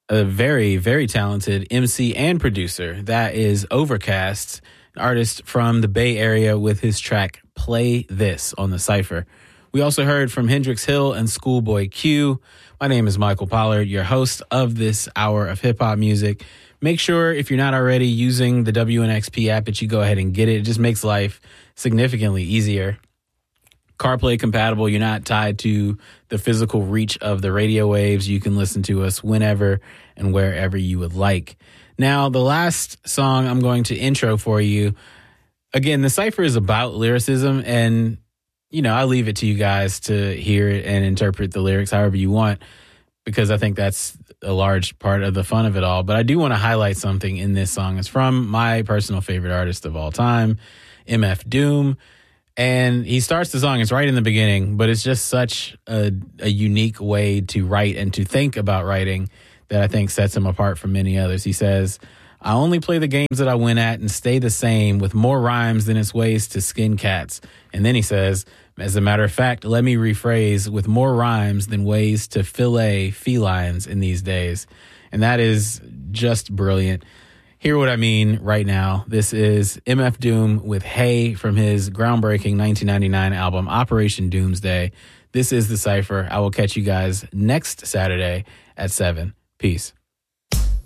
a very, very talented MC and producer. That is Overcast, an artist from the Bay Area with his track Play This on the Cypher. We also heard from Hendrix Hill and Schoolboy Q. My name is Michael Pollard, your host of this hour of hip-hop music. Make sure, if you're not already using the WNXP app, that you go ahead and get it. It just makes life significantly easier. CarPlay compatible. You're not tied to the physical reach of the radio waves. You can listen to us whenever and wherever you would like. Now, the last song I'm going to intro for you, again, the Cypher is about lyricism, and you know, I leave it to you guys to hear it and interpret the lyrics however you want, because I think that's a large part of the fun of it all. But I do want to highlight something in this song. It's from my personal favorite artist of all time, MF Doom. And he starts the song, it's right in the beginning, but it's just such a unique way to write and to think about writing that I think sets him apart from many others. He says, I only play the games that I win at and stay the same with more rhymes than it's ways to skin cats. And then he says, as a matter of fact, let me rephrase, with more rhymes than ways to fillet felines in these days. And that is just brilliant. Hear what I mean right now. This is MF Doom with Hey from his groundbreaking 1999 album Operation Doomsday. This is The Cypher. I will catch you guys next Saturday at 7. Peace.